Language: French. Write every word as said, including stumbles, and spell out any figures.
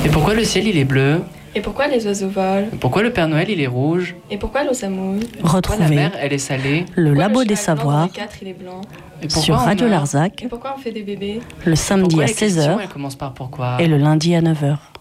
Et pourquoi le ciel il est bleu? Et pourquoi les oiseaux volent? Pourquoi le Père Noël il est rouge? Et pourquoi l'eau s'amouille? Pourquoi la mer elle est salée? Le Pourquoi Labo le des cheval blanc dans Savoirs les quatre, il est blanc? Et pourquoi sur on Radio meurt? Larzac Et pourquoi on fait des bébés? le samedi Pourquoi à les questions, seize heures elles commencent par pourquoi? et le lundi à neuf heures.